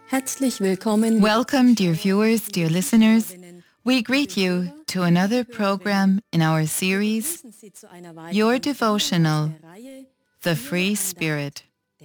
Herzlich willkommen. Welcome, dear viewers, dear listeners. We greet you to another program in our series, Your Devotional, The Free Spirit.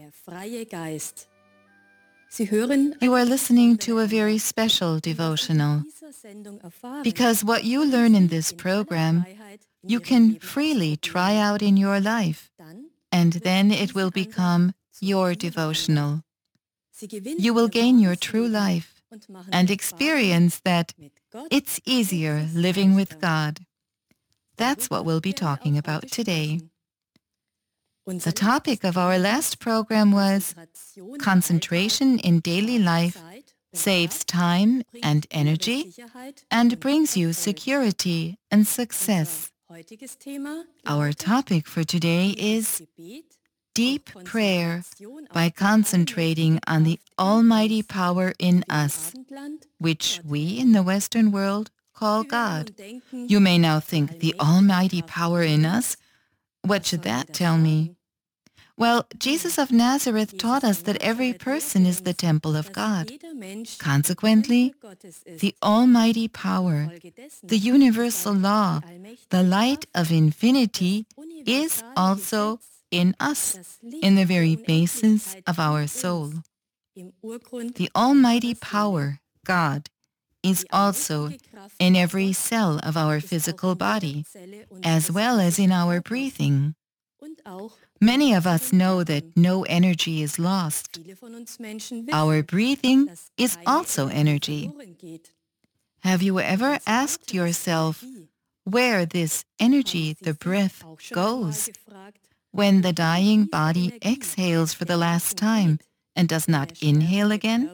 You are listening to a very special devotional, because what you learn in this program, you can freely try out in your life, and then it will become your devotional. You will gain your true life and experience that it's easier living with God. That's what we'll be talking about today. The topic of our last program was concentration in daily life saves time and energy and brings you security and success. Our topic for today is deep prayer by concentrating on the almighty power in us, which we in the Western world call God. You may now think, the almighty power in us? What should that tell me? Well, Jesus of Nazareth taught us that every person is the temple of God. Consequently, the almighty power, the universal law, the light of infinity is also in us, in the very basis of our soul. The almighty power, God, is also in every cell of our physical body, as well as in our breathing. Many of us know that no energy is lost. Our breathing is also energy. Have you ever asked yourself where this energy, the breath, goes when the dying body exhales for the last time and does not inhale again?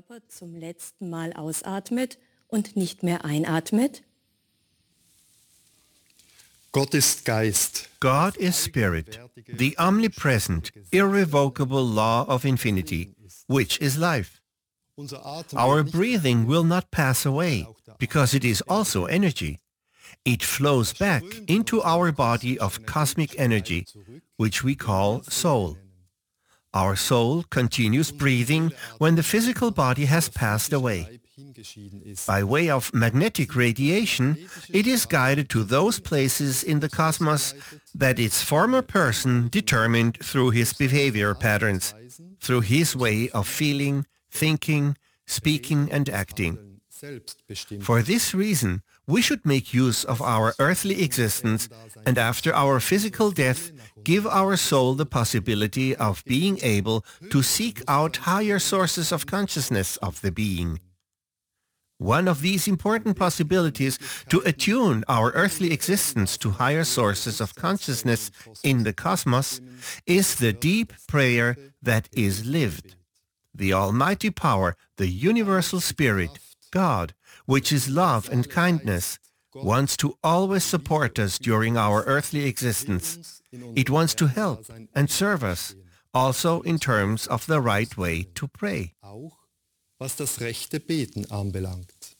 God is Spirit, the omnipresent, irrevocable law of infinity, which is life. Our breathing will not pass away, because it is also energy. It flows back into our body of cosmic energy, which we call soul. Our soul continues breathing when the physical body has passed away. By way of magnetic radiation, it is guided to those places in the cosmos that its former person determined through his behavior patterns, through his way of feeling, thinking, speaking, and acting. For this reason, we should make use of our earthly existence and after our physical death, give our soul the possibility of being able to seek out higher sources of consciousness of the being. One of these important possibilities to attune our earthly existence to higher sources of consciousness in the cosmos is the deep prayer that is lived. The almighty power, the universal spirit, God, which is love and kindness, wants to always support us during our earthly existence. It wants to help and serve us, also in terms of the right way to pray. Was das rechte Beten anbelangt.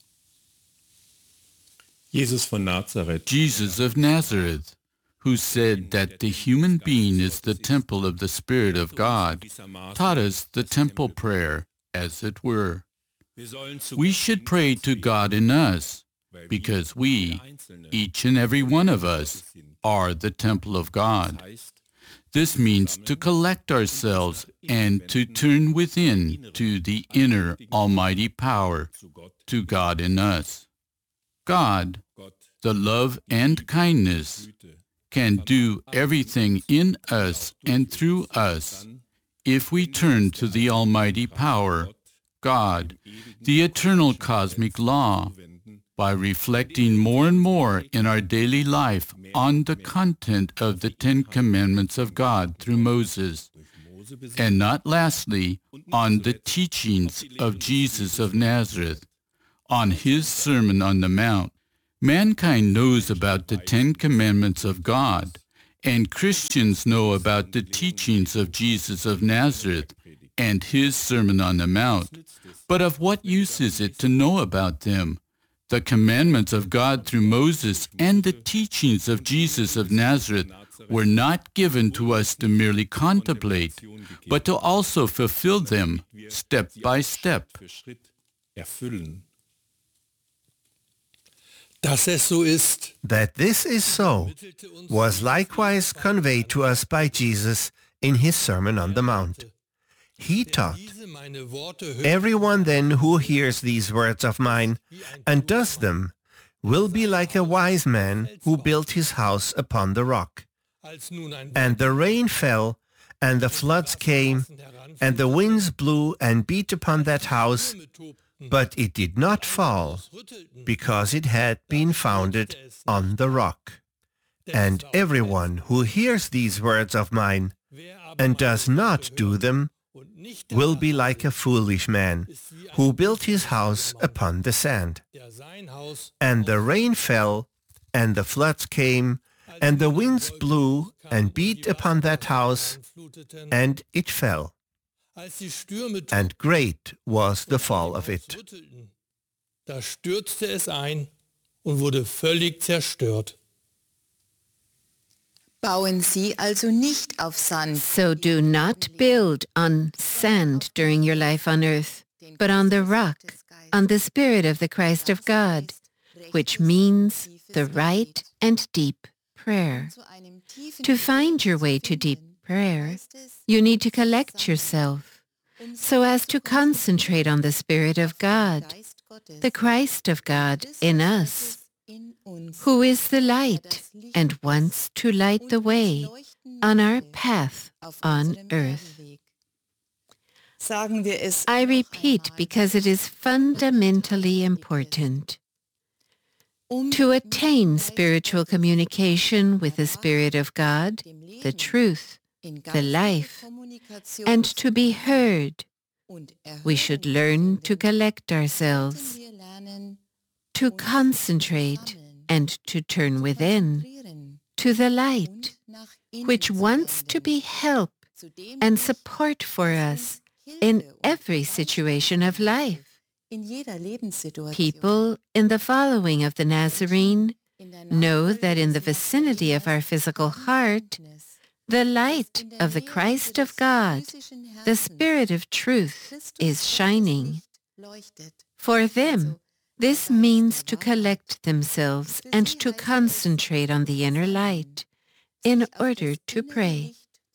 Jesus of Nazareth, who said that the human being is the temple of the Spirit of God, taught us the temple prayer, as it were. We should pray to God in us, because we, each and every one of us, are the temple of God. This means to collect ourselves and to turn within to the inner almighty power, to God in us. God, the love and kindness, can do everything in us and through us if we turn to the almighty power, God, the eternal cosmic law, by reflecting more and more in our daily life on the content of the 10 Commandments of God through Moses, and not lastly on the teachings of Jesus of Nazareth, on his Sermon on the Mount. Mankind knows about the 10 Commandments of God, and Christians know about the teachings of Jesus of Nazareth and his Sermon on the Mount. But of what use is it to know about them? The commandments of God through Moses and the teachings of Jesus of Nazareth were not given to us to merely contemplate, but to also fulfill them step by step. Dass es so ist, That this is so was likewise conveyed to us by Jesus in his Sermon on the Mount. He taught, diese meine Worte hört, "Everyone then who hears these words of mine and does them will be like a wise man who built his house upon the rock. als nun ein And the rain fell, and the floods came, and the winds blew and beat upon that house, Stürme tobten, but it did not fall, rüttelten, because it had been founded on the rock. And everyone who hears these words of mine wer aber and does not do them und nicht will be like a foolish man who built his house upon the sand. der sein Haus And the rain fell, and the floods came, and the winds blew and beat upon that house, einfluteten, and it fell. als die Stürme And great was the fall of it." rüttelten, da stürzte es ein und wurde völlig zerstört. Bauen Sie also nicht auf Sand, So do not build on sand during your life on earth, but on the rock, on the Spirit of the Christ of God, which means the right and deep prayer. To find your way to deep prayer, you need to collect yourself so as to concentrate on the Spirit of God, the Christ of God in us, who is the light and wants to light the way on our path on earth. Sagen wir es I repeat because it is fundamentally important. To attain spiritual communication with the Spirit of God, the truth, the life, and to be heard, we should learn to collect ourselves, to concentrate, and to turn within, to the light, which wants to be help and support for us in every situation of life. People in the following of the Nazarene know that in the vicinity of our physical heart, the light of the Christ of God, the Spirit of truth, is shining. For them, this means to collect themselves and to concentrate on the inner light in order to pray.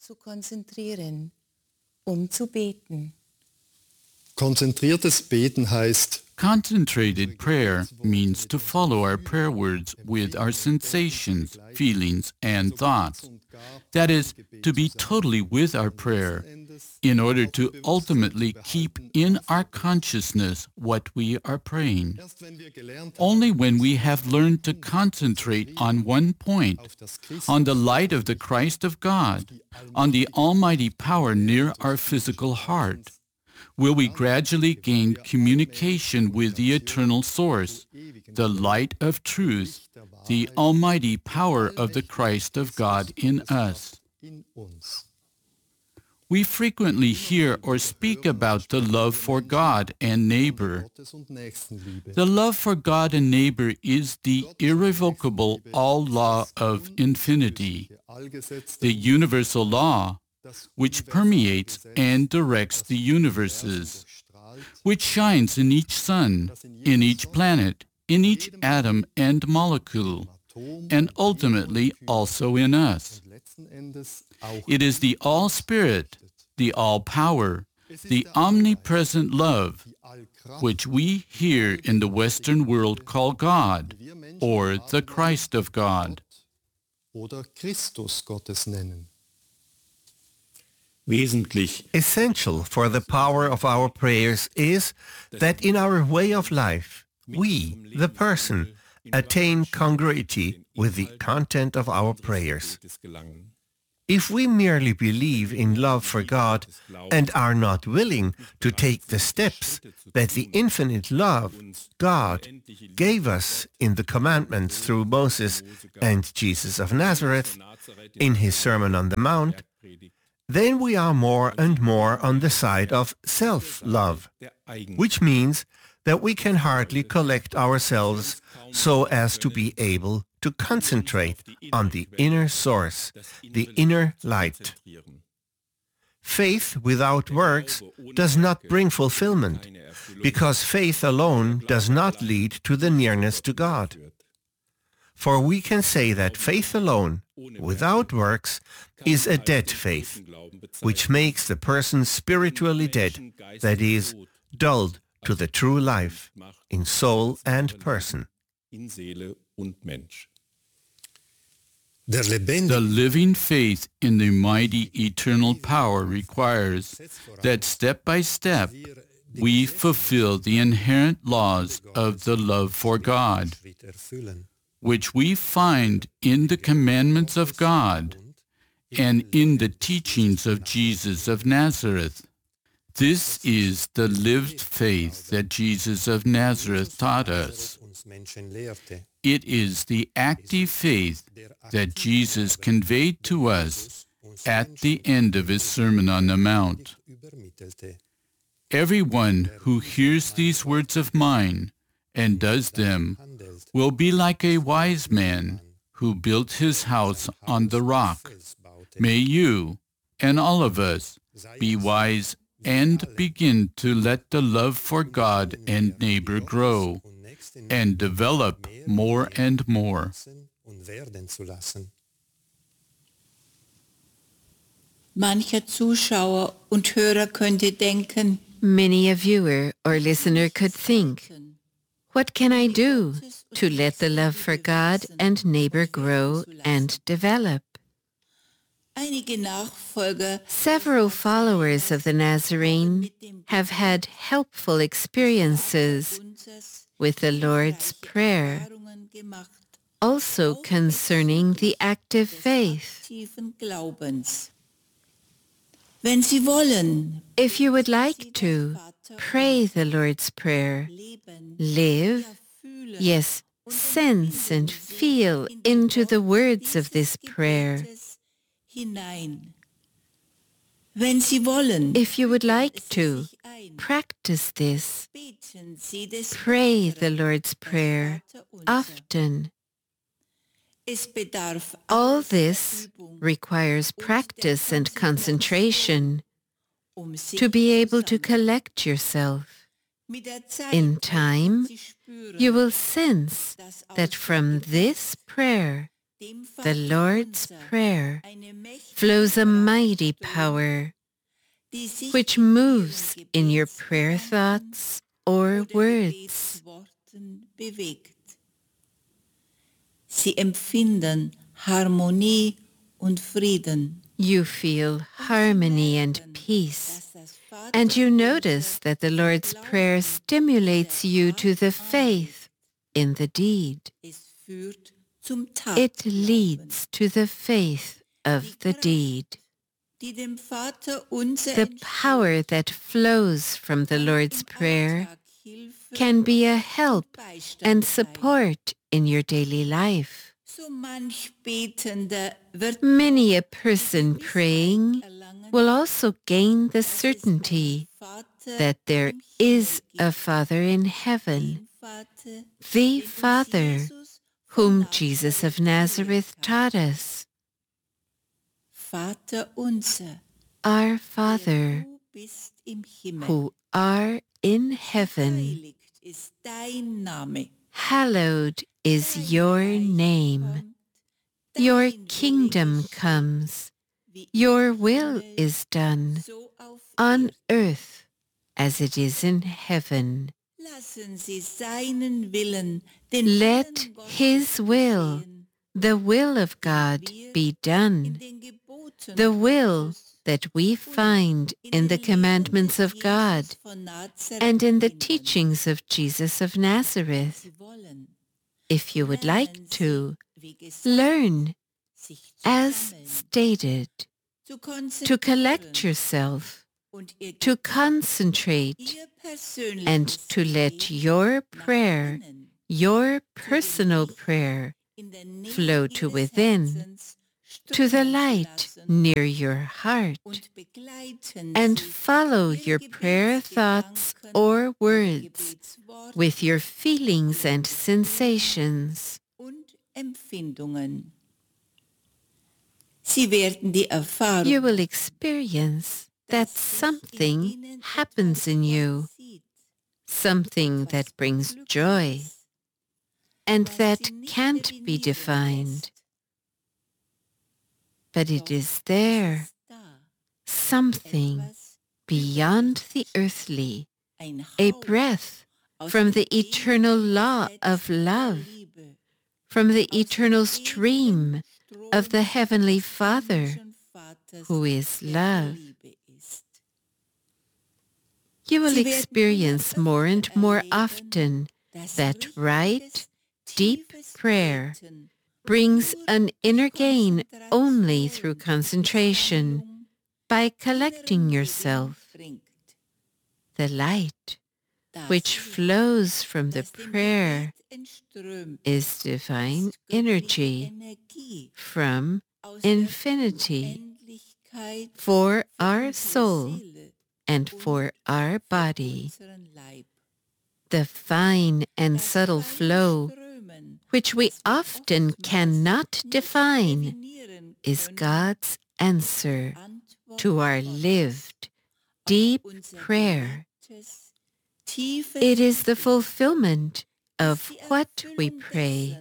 Konzentriertes Beten heißt, Concentrated prayer means to follow our prayer words with our sensations, feelings, and thoughts. That is, to be totally with our prayer in order to ultimately keep in our consciousness what we are praying. erst wenn wir gelernt haben, Only when we have learned to concentrate on one point, auf das Christus on the light of the Christ of God, on the almighty power near our physical heart, will we gradually gain communication with the eternal source, the light of truth, the almighty power of the Christ of God in us. in uns. We frequently hear or speak about the love for God and neighbor. Gottes und Nächstenliebe. The love for God and neighbor is the irrevocable all law of infinity, Der allgesetzte, the universal law das which permeates and directs the universes, strahlt, which shines in each sun, in each planet, in each atom and molecule, Atom and ultimately also in us. letzten Endes auch It is the all-spirit, the all-power, the omnipresent love, die Allkraft, which we here in the Western world call God, wir Menschen or the Christ of God. oder Christus Gottes nennen. Wesentlich Essential for the power of our prayers is that in our way of life, we, the person, attain congruity with the content of our prayers. If we merely believe in love for God and are not willing to take the steps that the infinite love, God, gave us in the commandments through Moses and Jesus of Nazareth in his Sermon on the Mount, then we are more and more on the side of self-love, which means that we can hardly collect ourselves so as to be able to concentrate on the inner source, the inner light. Faith without works does not bring fulfillment, because faith alone does not lead to the nearness to God. For we can say that faith alone, without works, is a dead faith, which makes the person spiritually dead, that is, dulled to the true life, in soul and person. The living faith in the mighty eternal power requires that step by step we fulfill the inherent laws of the love for God, which we find in the commandments of God and in the teachings of Jesus of Nazareth. This is the lived faith that Jesus of Nazareth taught us. It is the active faith that Jesus conveyed to us at the end of his Sermon on the Mount. Everyone who hears these words of mine and does them will be like a wise man who built his house on the rock. May you and all of us be wise and begin to let the love for God and neighbor grow and develop more and more. Mancher Zuschauer und Hörer könnte denken, many a viewer or listener could think, what can I do to let the love for God and neighbor grow and develop? einige Nachfolger Several followers of the Nazarene have had helpful experiences with the Lord's Prayer, Erfahrungen gemacht, also concerning the active faith. tiefen Glaubens. Wenn Sie wollen, If you would like to, pray the Lord's Prayer, leben, live, fühlen, yes, sense and feel into the words of this prayer. Gebetes hinein. Wenn Sie wollen, If you would like to, practice this, beten Sie des pray the Lord's Prayer often. Es bedarf All this requires practice and concentration sich to be able to collect yourself. mit der Zeit In time, Sie spüren, you will sense that from this prayer, dem the Vater Lord's unser, Prayer, eine mächtige flows a Kraft, mighty power die sich which in moves ihren in your Gebetsgedanken prayer thoughts or oder words. Gebetsworten bewegt. Sie empfinden Harmonie und Frieden. You feel harmony and peace, Dass das Vater and you notice that the Lord's Prayer stimulates you to the faith in the deed. es führt zum It leads to the faith of the deed. die dem Vater unser The power that flows from the Lord's Prayer can be a help and support in your daily life. So manch Betender wird Many a person praying will also gain the certainty Vater that there is a Father in heaven, Vater, the Father whom Jesus of Nazareth taught us. Vater unser, Our Father, du bist im Himmel. who are in heaven, Heiligt ist dein Name. hallowed is your name. Your kingdom comes. Your will is done So auf on earth as it is in heaven. lassen Sie seinen Willen, den Let Willen Gottes his will, geschehen, the will of God, be in done, den Geboten the will Gottes, that we find in the commandments of God von Nazareth and in the finden. teachings of Jesus of Nazareth. Sie wollen, If you would like to, wie gesagt, learn, sich zu as sammeln, stated, zu to collect konzentrieren yourself, und ihr to concentrate, ihr persönliches and to let Gebet your nach prayer, innen, your personal prayer, in der Nähe flow to ihres within, Herzens to the strömen zu light lassen near your heart, und begleiten and Sie follow ihre your prayer thoughts Gebetsgedanken or oder words Gebetsworte with your feelings and sensations, und Empfindungen. Sie werden die Erfahrung You will experience that something happens in you, something that brings joy, and that can't be defined. But it is there, something beyond the earthly, a breath from the eternal law of love, from the eternal stream of the Heavenly Father, who is love. You will experience more and more often that right, deep prayer brings an inner gain only through concentration, by collecting yourself. The light which flows from the prayer is divine energy from infinity for our soul and for our body. The fine and subtle flow, which we often cannot define, is God's answer to our lived, deep prayer. It is the fulfillment of what we pray.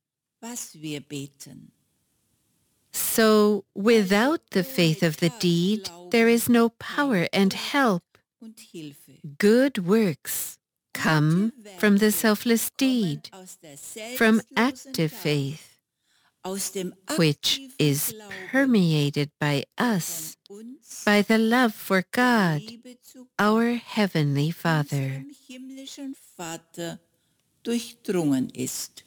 So, without the faith of the deed, there is no power and help. Good works come from the selfless deed, from active faith, which is permeated by us, by the love for God, our Heavenly Father. Durchdrungen ist.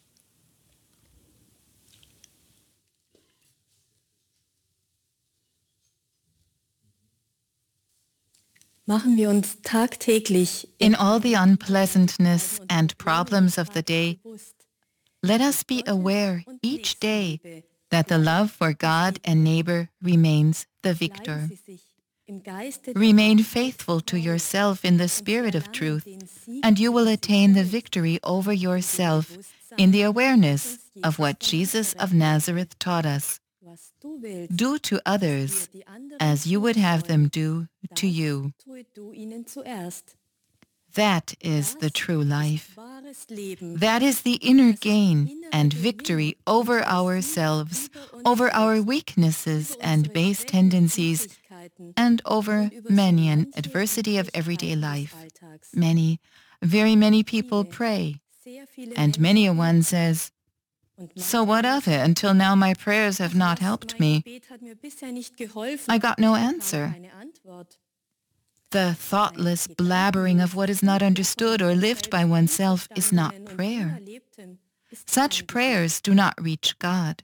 Machen wir uns tagtäglich In all the unpleasantness and problems of the day, let us be aware each day that the love for God and neighbor remains the victor. Remain faithful to yourself in the spirit of truth, and you will attain the victory over yourself in the awareness of what Jesus of Nazareth taught us. Do to others as you would have them do to you. That is the true life. That is the inner gain and victory over ourselves, over our weaknesses and base tendencies, and over many an adversity of everyday life. Many, very many people pray, and many a one says, "So what of it? Until now my prayers have not helped me. I got no answer." The thoughtless blabbering of what is not understood or lived by oneself is not prayer. Such prayers do not reach God.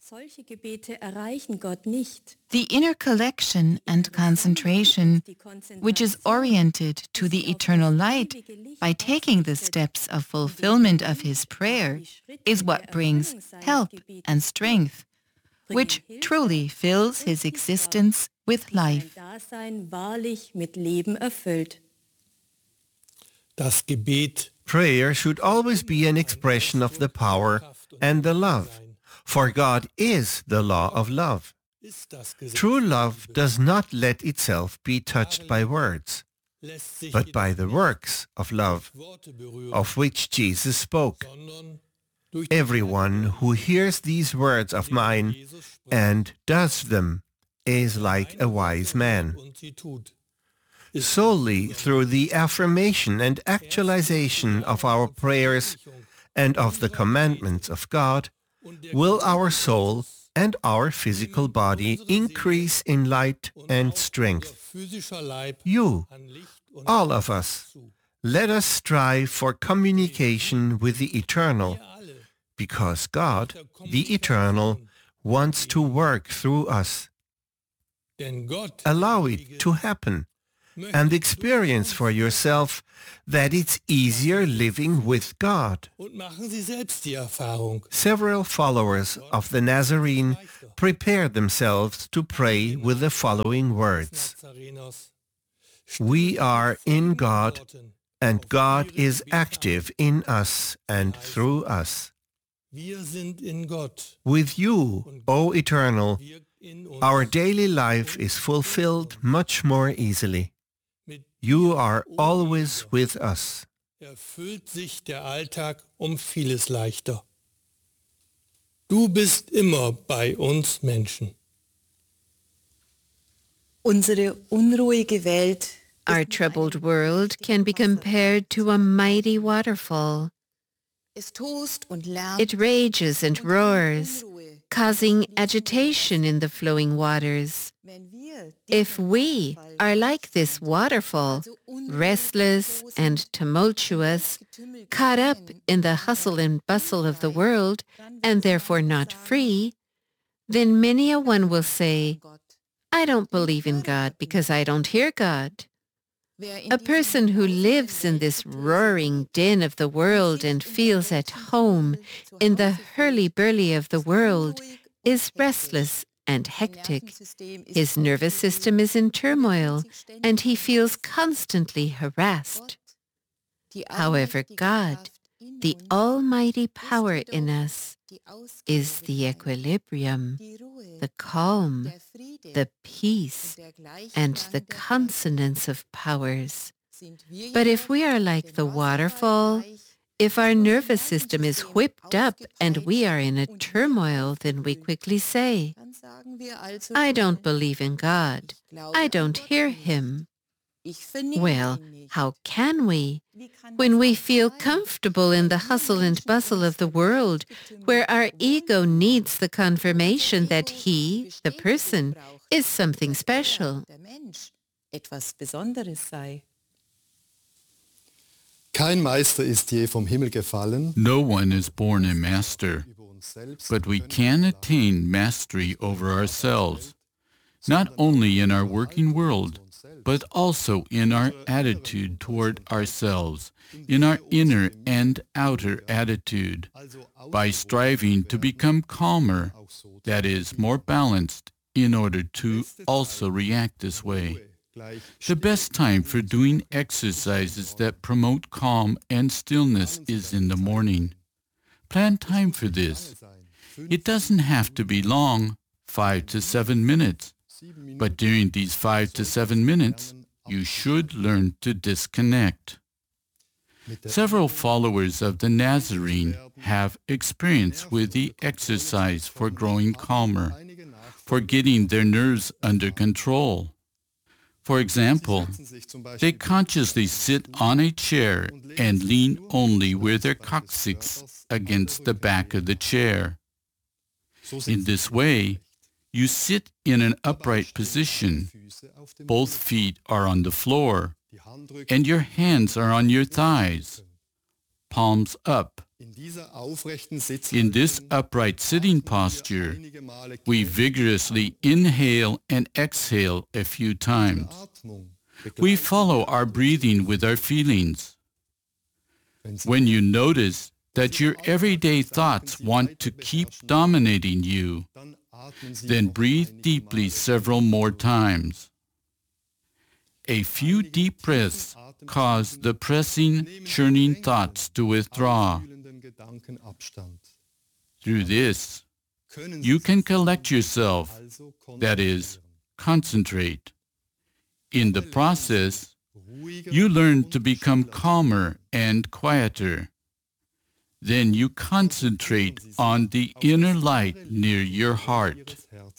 The inner collection and concentration, which is oriented to the eternal light by taking the steps of fulfillment of his prayer, is what brings help and strength, which truly fills his existence with life. Das Gebet Prayer should always be an expression of the power and the love, for God is the law of love. ist das Gesetz, True love does not let itself be touched by words, lässt sich but by the works of love, Worte berühren, of which Jesus spoke. sondern durch die Everyone who hears these words of mine Jesus spricht and does them is like a wise man. und sie tut. Solely through the affirmation and actualization of our prayers and of the commandments of God will our soul and our physical body increase in light and strength. Physischer Leib You, an Licht und all of us, let us strive for communication with the eternal, because God, the eternal, wants to work through us. denn Gott Allow it to happen and experience for yourself that it's easier living with God. und machen Sie selbst die Erfahrung. Several followers of the Nazarene prepared themselves to pray with the following words. Nazarenos. We are in God, and God is active in us and through us. Wir sind in Gott. With you, O Eternal, Wirkt in uns. our daily life is fulfilled much more easily. Mit You are always with us. erfüllt sich der Alltag vieles leichter. Du bist immer bei uns Menschen. Unsere unruhige Welt Our troubled world can be compared to a mighty waterfall. es tost und lärmt It rages and und roars, Unruhe. causing agitation in the flowing waters. Wenn wir If we are like this waterfall, restless and tumultuous, caught up in the hustle and bustle of the world, and therefore not free, then many a one will say, I don't believe in God because I don't hear God. A person who lives in this roaring din of the world and feels at home in the hurly-burly of the world is restless and hectic. His nervous system is in turmoil, and he feels constantly harassed. However, God, the almighty power in us, is the equilibrium, the calm, the peace, and the consonance of powers. But if we are like the waterfall, if our nervous system is whipped up and we are in a turmoil, then we quickly say, I don't believe in God. I don't hear him. Well, how can we? When we feel comfortable in the hustle and bustle of the world, where our ego needs the confirmation that he, the person, is something special. Etwas Besonderes sei. Kein Meister ist je vom Himmel gefallen. No one is born a master, Über uns selbst but we can attain mastery over ourselves, not only in our working world, but also in our attitude toward ourselves, in our inner and outer attitude, by striving to become calmer, that is, more balanced, in order to also react this way. The best time for doing exercises that promote calm and stillness is in the morning. Plan time for this. It doesn't have to be long, 5 to 7 minutes. But during these 5 to 7 minutes, you should learn to disconnect. Several followers of the Nazarene have experience with the exercise for growing calmer, for getting their nerves under control. For example, they consciously sit on a chair and lean only with their coccyx against the back of the chair. In this way, you sit in an upright position. Both feet are on the floor, and your hands are on your thighs, palms up. In this upright sitting posture, we vigorously inhale and exhale a few times. We follow our breathing with our feelings. When you notice that your everyday thoughts want to keep dominating you, then breathe deeply several more times. A few deep breaths cause the pressing, churning thoughts to withdraw. Through this, you can collect yourself, that is, concentrate. In the process, you learn to become calmer and quieter. Then you concentrate on the inner light near your heart.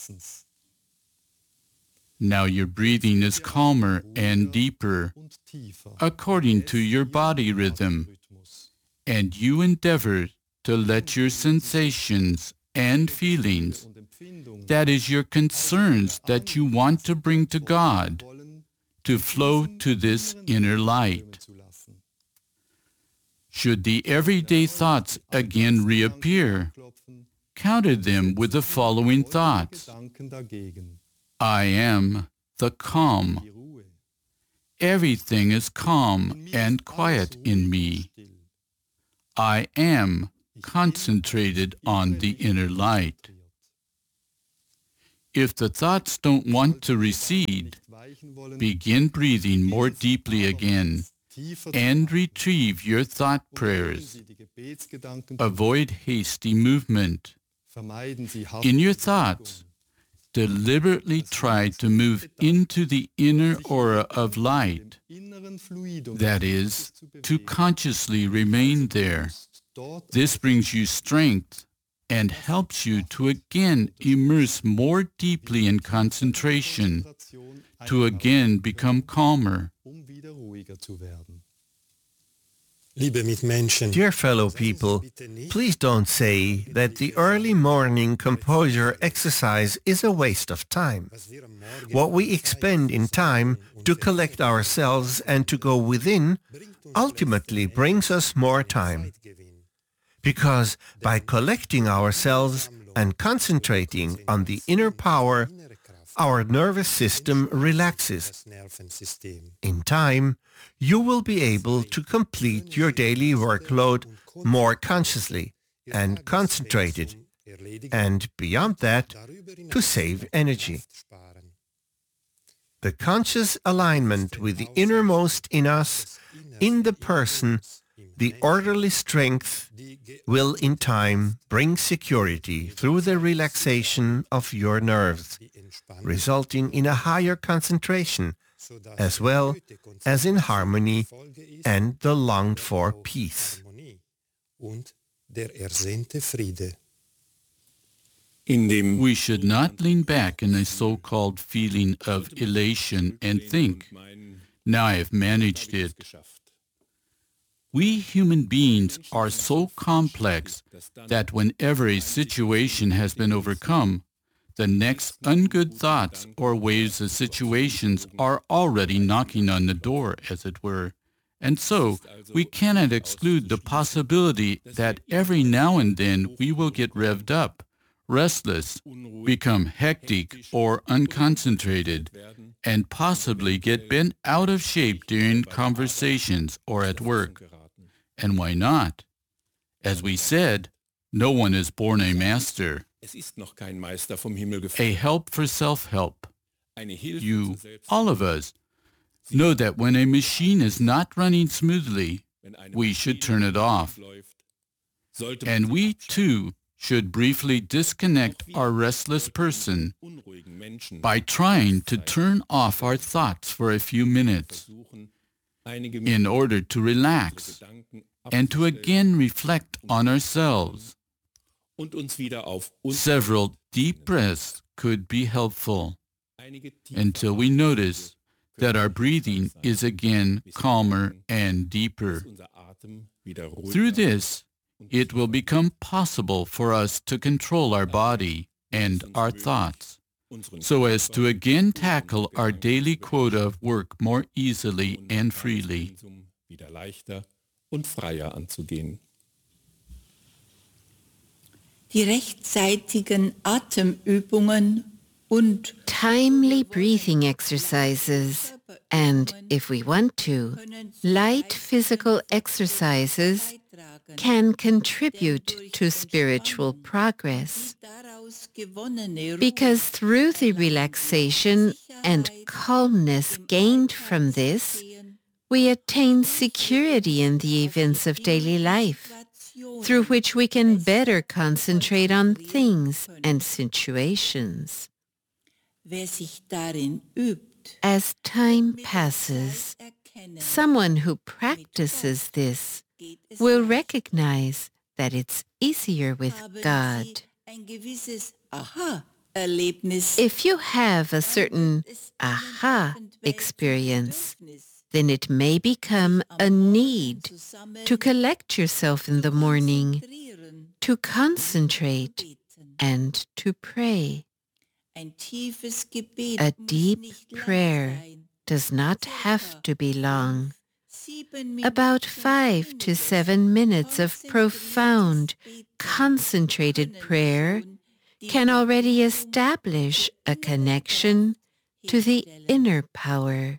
Now your breathing is calmer and deeper according to your body rhythm, and you endeavor to let your sensations and feelings, that is your concerns that you want to bring to God, to flow to this inner light. Should the everyday thoughts again reappear, counter them with the following thoughts. I am the calm. Everything is calm and quiet in me. I am concentrated on the inner light. If the thoughts don't want to recede, begin breathing more deeply again, and retrieve your thought prayers. Avoid hasty movement. In your thoughts, deliberately try to move into the inner aura of light. That is, to consciously remain there. This brings you strength and helps you to again immerse more deeply in concentration, to again become calmer. Dear fellow people, please don't say that the early morning composure exercise is a waste of time. What we expend in time to collect ourselves and to go within ultimately brings us more time. Because by collecting ourselves and concentrating on the inner power, our nervous system relaxes. In time, you will be able to complete your daily workload more consciously and concentrated, and beyond that, to save energy. The conscious alignment with the innermost in us, in the person, the orderly strength, will in time bring security through the relaxation of your nerves, resulting in a higher concentration, as well as in harmony and the longed-for peace. We should not lean back in a so-called feeling of elation and think, now I have managed it. We human beings are so complex that whenever a situation has been overcome, the next ungood thoughts or waves of situations are already knocking on the door, as it were. And so, we cannot exclude the possibility that every now and then we will get revved up, restless, become hectic or unconcentrated, and possibly get bent out of shape during conversations or at work. And why not? As we said, no one is born a master. A help for self-help. You, all of us, know that when a machine is not running smoothly, we should turn it off. And we, too, should briefly disconnect our restless person by trying to turn off our thoughts for a few minutes in order to relax and to again reflect on ourselves. Several deep breaths could be helpful until we notice that our breathing is again calmer and deeper. Through this, it will become possible for us to control our body and our thoughts, so as to again tackle our daily quota of work more easily and freely. Die rechtzeitigen Atemübungen und timely breathing exercises, and, if we want to, light physical exercises can contribute to spiritual progress. Because through the relaxation and calmness gained from this, we attain security in the events of daily life, through which we can better concentrate on things and situations. As time passes, someone who practices this will recognize that it's easier with God. If you have a certain aha experience, then it may become a need to collect yourself in the morning, to concentrate, and to pray. A deep prayer does not have to be long. About 5 to 7 minutes of profound, concentrated prayer can already establish a connection to the inner power.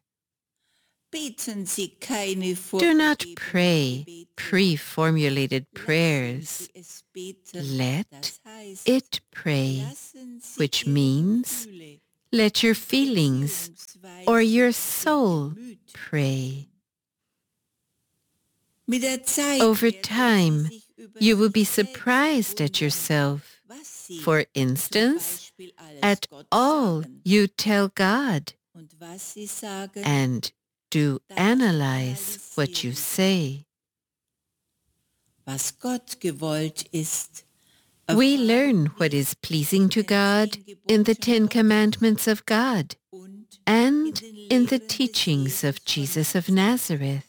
Do not pray pre-formulated prayers. Let it pray, which means let your feelings or your soul pray. Over time, you will be surprised at yourself. For instance, at all you tell God, and do analyze what you say. We learn what is pleasing to God in the 10 Commandments of God and in the teachings of Jesus of Nazareth.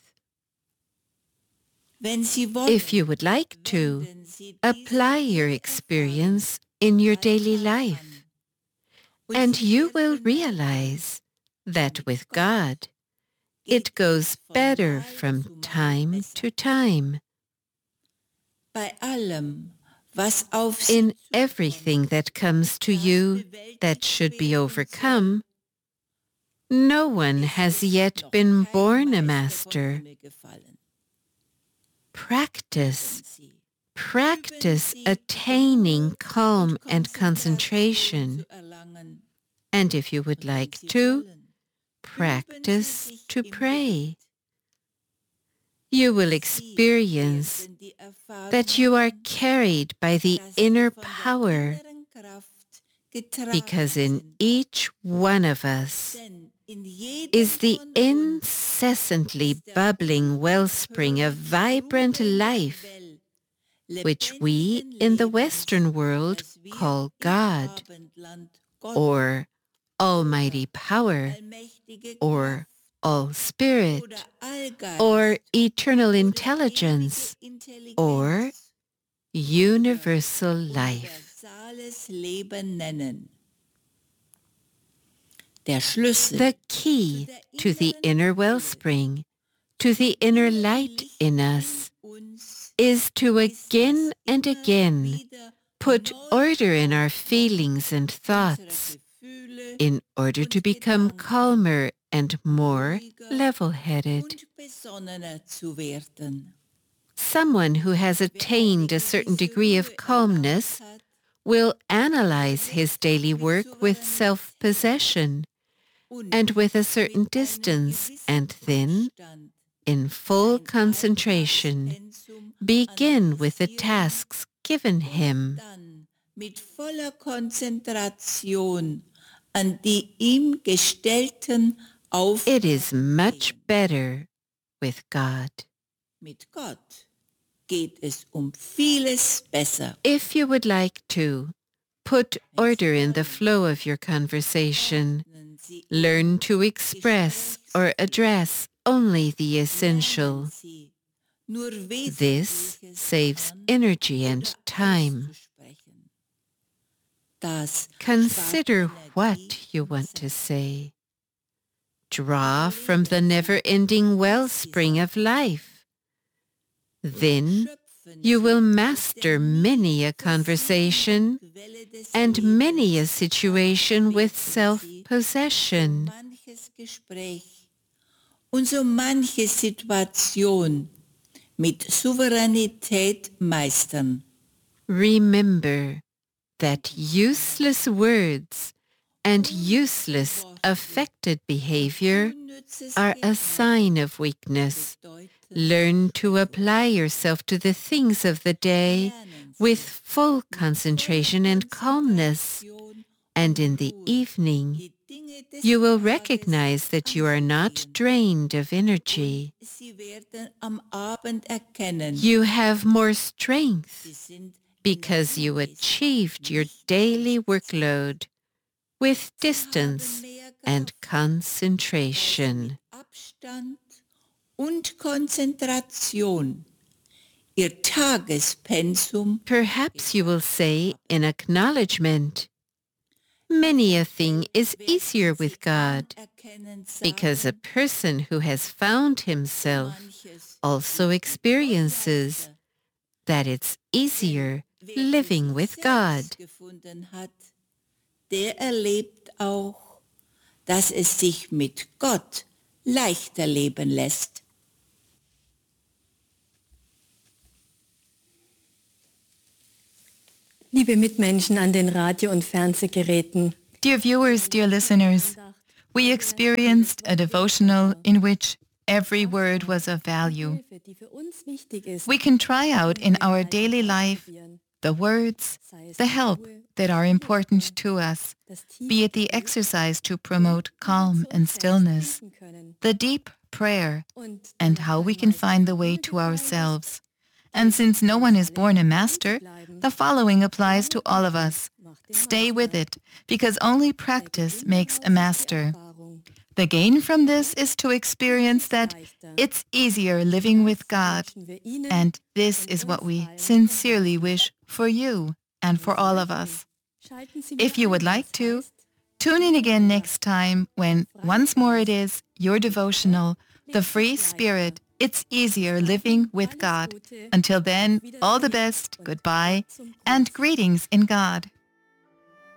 If you would like to, apply your experience in your daily life, and you will realize that with God, it goes better from time to time. In everything that comes to you that should be overcome, no one has yet been born a master. Practice attaining calm and concentration. And if you would like to, practice to pray. You will experience that you are carried by the inner power, because in each one of us is the incessantly bubbling wellspring of vibrant life, which we in the Western world call God, or Almighty Power, or All Spirit, or Eternal Intelligence, or Universal Life. The key to the inner wellspring, to the inner light in us, is to again and again put order in our feelings and thoughts in order to become calmer and more level-headed. Someone who has attained a certain degree of calmness will analyze his daily work with self-possession and with a certain distance, and then, in full concentration, begin with the tasks given him. Mit voller Konzentration an die ihm gestellten Aufgaben. It is much better with God. Mit Gott geht es vieles besser. If you would like to, put order in the flow of your conversation. Learn to express or address only the essential. This saves energy and time. Consider what you want to say. Draw from the never-ending wellspring of life. Then you will master many a conversation and many a situation with self-possession. Und so manche Situation mit Souveränität meistern. Remember that useless words and useless affected behavior are a sign of weakness. Learn to apply yourself to the things of the day with full concentration and calmness, and in the evening, you will recognize that you are not drained of energy. You have more strength because you achieved your daily workload with distance and concentration. Und Konzentration. Ihr Tagespensum. Perhaps you will say in acknowledgement, many a thing is easier with God, because a person who has found himself also experiences that it's easier living with God. Der erlebt auch, dass es sich mit Gott leichter leben lässt. Liebe Mitmenschen an den Radio- und Fernsehgeräten. Dear viewers, dear listeners, we experienced a devotional in which Every word was of value. We can try out in our daily life the words, the help that are important to us, be it the exercise to promote calm and stillness, the deep prayer, and how we can find the way to ourselves. And since no one is born a master, the following applies to all of us. Stay with it, because only practice makes a master. The gain from this is to experience that it's easier living with God, and this is what we sincerely wish for you and for all of us. If you would like to, tune in again next time when, once more it is, your devotional, The Free Spirit, It's Easier Living with God. Until then, all the best, goodbye, and greetings in God.